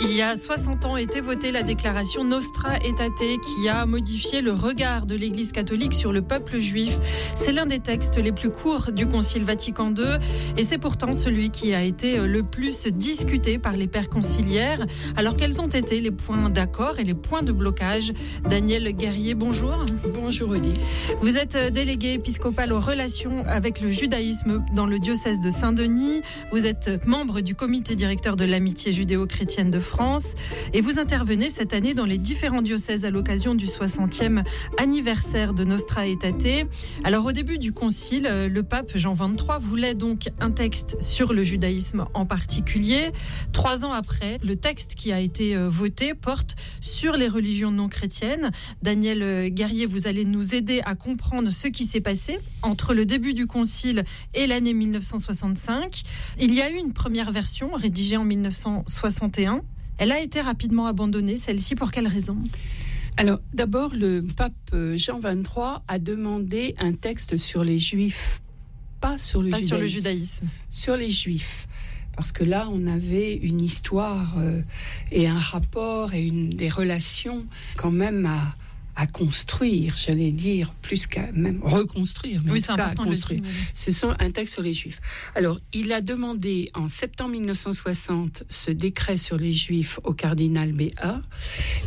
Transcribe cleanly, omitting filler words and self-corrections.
Il y a 60 ans était votée la déclaration Nostra Aetate qui a modifié le regard de l'Église catholique sur le peuple juif. C'est l'un des textes les plus courts du Concile Vatican II et c'est pourtant celui qui a été le plus discuté par les pères conciliaires. Alors quels ont été les points d'accord et les points de blocage? Daniel Guerrier, bonjour. Bonjour Oli. Vous êtes délégué épiscopal aux relations avec le judaïsme dans le diocèse de Saint-Denis. Vous êtes membre du comité directeur de l'amitié judéo-chrétienne de France et vous intervenez cette année dans les différents diocèses à l'occasion du 60e anniversaire de Nostra Aetate. Alors au début du concile, le pape Jean XXIII voulait donc un texte sur le judaïsme en particulier. 3 ans après, le texte qui a été voté porte sur les religions non chrétiennes. Daniel Guerrier, vous allez nous aider à comprendre ce qui s'est passé entre le début du concile et l'année 1965. Il y a eu une première version rédigée en 1961. Elle a été rapidement abandonnée, celle-ci, pour quelle raison ? Alors, d'abord, le pape Jean XXIII a demandé un texte sur les Juifs, pas sur le judaïsme. Sur les Juifs. Parce que là, on avait une histoire et un rapport et des relations quand même à construire, j'allais dire, plus qu'à même reconstruire. Mais oui, c'est important de le signaler. C'est un texte sur les Juifs. Alors, il a demandé en septembre 1960 ce décret sur les Juifs au cardinal Béat.